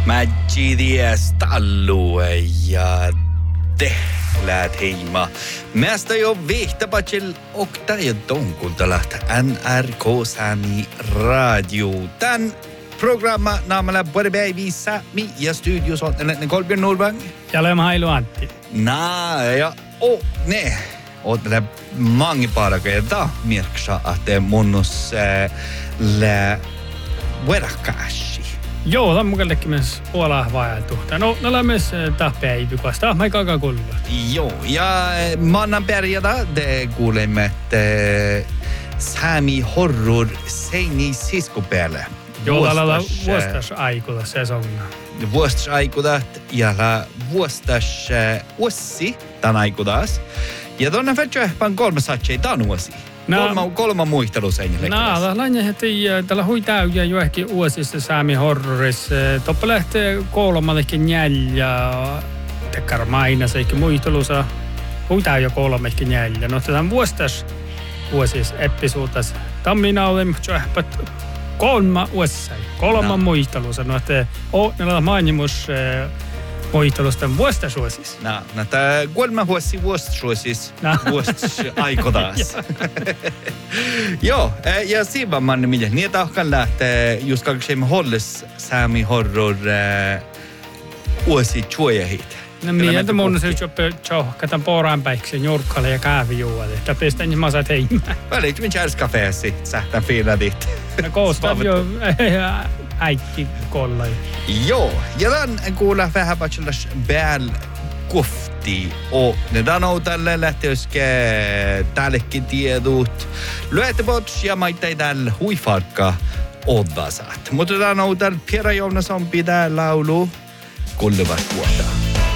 Mätsidies tallue ja tehlät heima. Mästä jo vihtapatsel okta ja tonkultalat NRK Sami Radio. Tän programma naamalla Borberg Sami ja studios on Kolbjörn Norvang. Ja Lema Hailu Antti. Ja ne. Ootele mange parakeita mirksa ahte munnus le verkkaasi. Joo, tämä on mukallekin myös puolaa vaeltu. No olemme myös tahpäivykasta. Tämä ei kakaa kuulua. Joo, ja maannan perjada te kuulemme, että Sami Horror seini siskopäälle. Joo, täällä on vuostasaikuta sesonga. Vuostasaikutat ja vuostas ossi tämän aikutas. Ja tuonne fetsähpän 3 satsei tanuosi. Kolma muistelu sen jälkeen. Tällainen, että tällä hui täyjä jo ehkä uusissa Sami Horrorissa. Toppa lähtee kolmallekin jäljä. Tekkar mainas, eikä muistelussa. Hui täyjä kolmallekin jäljä. No tämän vuostas uusissa episoodas. Tammina olemme tjöhpät kolma muistelussa. No, että näillä mainimus muistelusta vuostasuosis. No, tämä 3 vuostasuosis. Vuostasaikotas. Joo, ja siinä man miten. Niin tahkan lähtee just kaksemme holles Sami Horror uusi tjuojahit. No mieltä mun se katan poranpäiksen jorkkalle ja käävijuolle. Tämä pistän niin masat heimään. Välit min kärskafeesi, sähtän fiiladit. No koostaa jo äikki kolla. Joo, ja tämän kuulla vähän patsellas pääl kofti. Ne danoo tälle lähtöiske tällekin tiedut. Lyötepots ja maittai tällä huifarkka odvasat. Mutta danoo tällä Pierä Jounasson pitää laulu kullevat vuotaa.